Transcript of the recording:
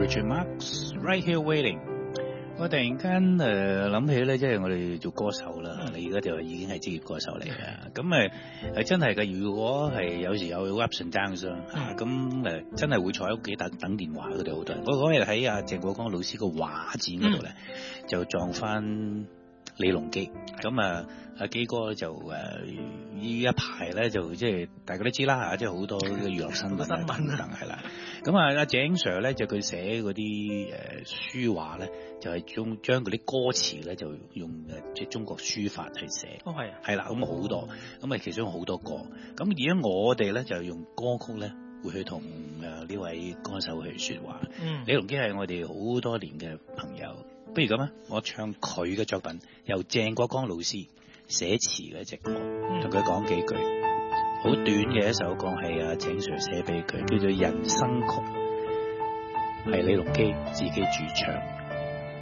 Richard Marx Right Here Waiting。我突然間諗起咧，即係我哋做歌手啦，你而家就已經係職業歌手嚟嘅，咁係真係嘅。如果係有時有 ups and downs 啦，咁真係會坐喺屋企等電話嗰度好多人。我嗰日喺阿鄭國江老師個畫展嗰度咧，就撞翻李龍基，咁阿基哥就呢一排咧就即係大家都知啦嚇，即係好多嘅娛樂新聞等等係啦。咁阿井 Sir 咧就佢寫嗰啲書畫咧，就係將嗰啲歌詞咧就用即係中國書法去寫。哦係啊，係啦，咁好多，咁其中好多歌。咁而家我哋咧就用歌曲咧會去同呢位歌手去説話。李龍基係我哋好多年嘅朋友。不如咁啊，我唱佢嘅作品，由鄭國江老師寫詞嘅一隻歌，同佢講幾句，好短嘅一首歌，係阿鄭 Sir 寫俾佢，叫做《人生曲》，係李龍基自己主唱。